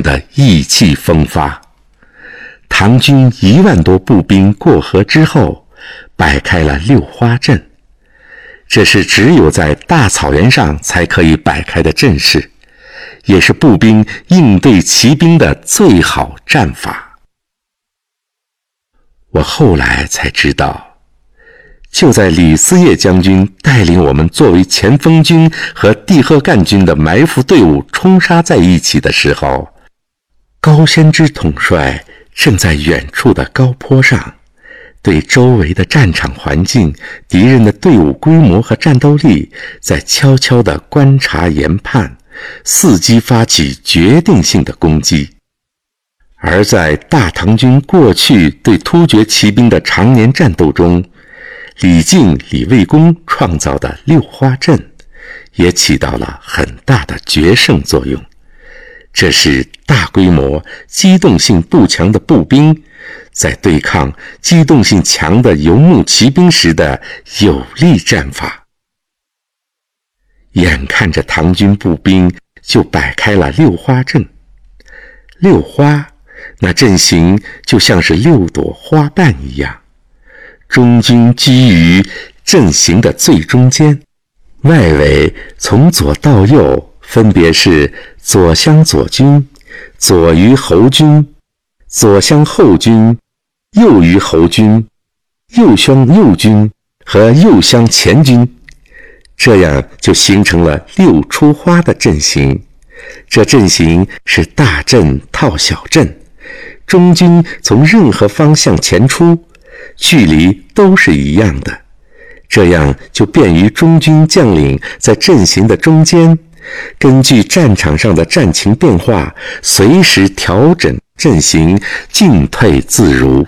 得意气风发。唐军1万多步兵过河之后，摆开了六花阵。这是只有在大草原上才可以摆开的阵势，也是步兵应对骑兵的最好战法。我后来才知道，就在李嗣业将军带领我们作为前锋军和弟贺干军的埋伏队伍冲杀在一起的时候，高仙芝统帅正在远处的高坡上，对周围的战场环境、敌人的队伍规模和战斗力在悄悄地观察研判，伺机发起决定性的攻击。而在大唐军过去对突厥骑兵的常年战斗中，李靖、李卫公创造的六花阵也起到了很大的决胜作用。这是大规模、机动性不强的步兵在对抗机动性强的游牧骑兵时的有力战法。眼看着唐军步兵就摆开了六花阵，六花那阵型就像是6朵花瓣一样，中军居于阵型的最中间，外围从左到右分别是左厢左军、左于侯军、左厢后军、右于侯军、右厢右军和右厢前军，这样就形成了6出花的阵型。这阵型是大阵套小阵，中军从任何方向前出，距离都是一样的，这样就便于中军将领在阵型的中间，根据战场上的战情变化，随时调整阵型，进退自如。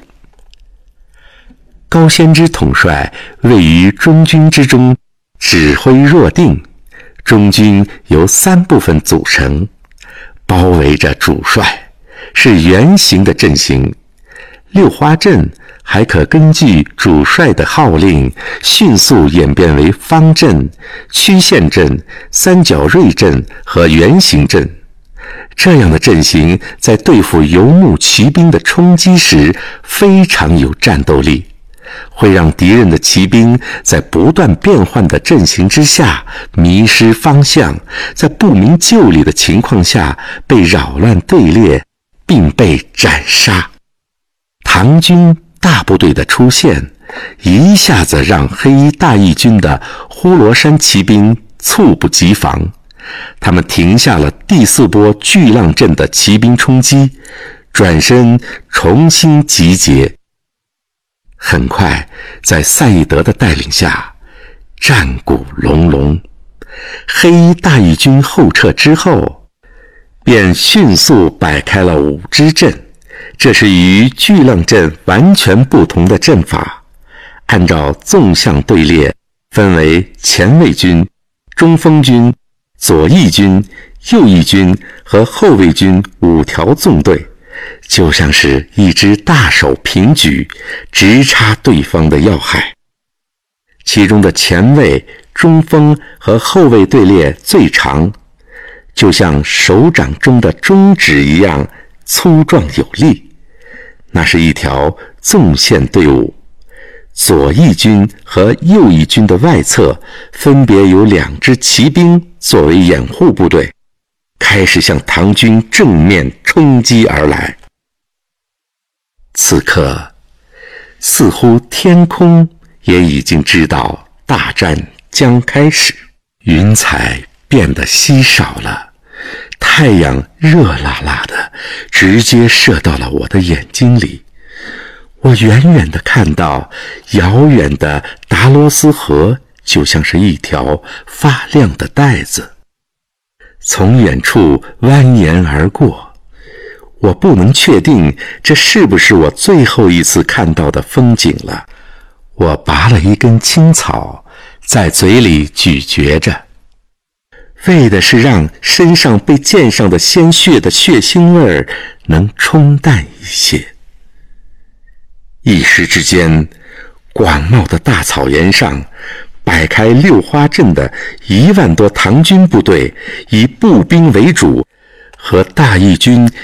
高仙芝统帅位于中军之中，指挥若定。中军由3部分组成，包围着主帅，是圆形的阵型。六花阵还可根据主帅的号令，迅速演变为方阵、曲线阵、三角锐阵和圆形阵。这样的阵型在对付游牧骑兵的冲击时非常有战斗力，会让敌人的骑兵在不断变换的阵型之下迷失方向，在不明就里的情况下被扰乱队列，并被斩杀。唐军大部队的出现，一下子让黑衣大义军的呼罗珊骑兵猝不及防，他们停下了第4波巨浪阵的骑兵冲击，转身重新集结。很快，在赛义德的带领下，战鼓隆隆。黑衣大义军后撤之后，便迅速摆开了5支阵，这是与巨浪阵完全不同的阵法。按照纵向队列，分为前卫军、中锋军、左翼军、右翼军和后卫军5条纵队，就像是一支大手平举，直插对方的要害。其中的前卫、中锋和后卫队列最长，就像手掌中的中指一样粗壮有力，那是一条纵线队伍。左翼军和右翼军的外侧分别有2支骑兵作为掩护部队，开始向唐军正面冲击而来。此刻，似乎天空也已经知道大战将开始，云彩变得稀少了，太阳热辣辣的，直接射到了我的眼睛里。我远远地看到遥远的达罗斯河，就像是一条发亮的带子，从远处蜿蜒而过。我不能确定这是不是我最后一次看到的风景了。我拔了一根青草，在嘴里咀嚼着，为的是让身上被溅上的鲜血的血腥味能冲淡一些。一时之间，广袤的大草原上摆开六花阵的1万多唐军部队，以步兵为主，和大义军